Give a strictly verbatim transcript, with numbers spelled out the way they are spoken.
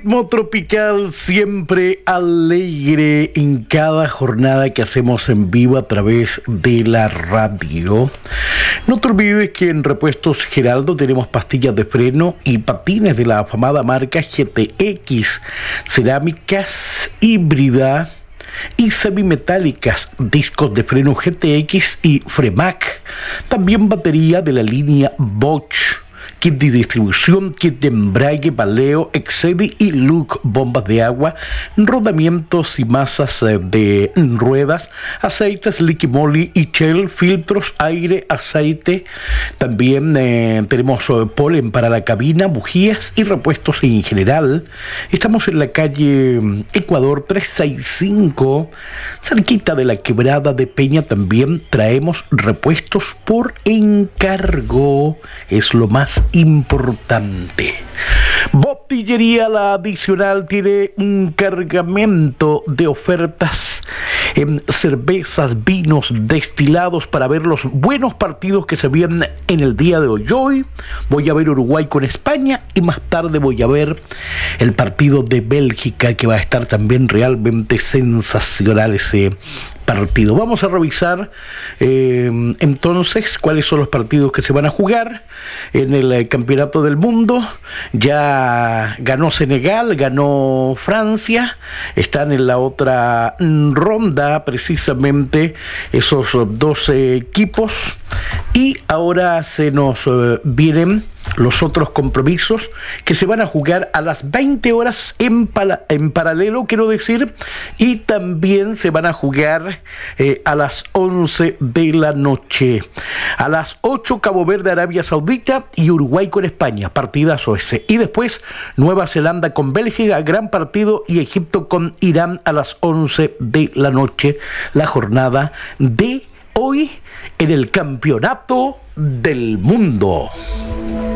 ritmo tropical siempre alegre en cada jornada que hacemos en vivo a través de la radio. No te olvides que en Repuestos Geraldo tenemos pastillas de freno y patines de la afamada marca G T X, cerámicas híbrida y semimetálicas, discos de freno G T X y Fremac, también batería de la línea Bosch, kit de distribución, kit de embrague, baleo, Excedi y Look, bombas de agua, rodamientos y masas de ruedas, aceites Liqui Moly y Shell, filtros, aire, aceite. También eh, tenemos eh, polen para la cabina, bujías y repuestos en general. Estamos en la calle Ecuador trescientos sesenta y cinco, cerquita de la quebrada de Peña. También traemos repuestos por encargo, es lo más importante. Botillería La Adicional tiene un cargamento de ofertas en cervezas, vinos, destilados para ver los buenos partidos que se vienen en el día de hoy. Hoy voy a ver Uruguay con España y más tarde voy a ver el partido de Bélgica, que va a estar también realmente sensacional ese partido. Vamos a revisar eh, entonces cuáles son los partidos que se van a jugar en el eh, Campeonato del Mundo. Ya ganó Senegal, ganó Francia, están en la otra ronda precisamente esos doce equipos, y ahora se nos eh, vienen los otros compromisos que se van a jugar a las veinte horas en, pala- en paralelo, quiero decir, y también se van a jugar eh, a las once de la noche. A las ocho, Cabo Verde, Arabia Saudita y Uruguay con España, partidazo ese. Y después Nueva Zelanda con Bélgica, gran partido, y Egipto con Irán a las once de la noche, la jornada de hoy en el Campeonato del Mundo.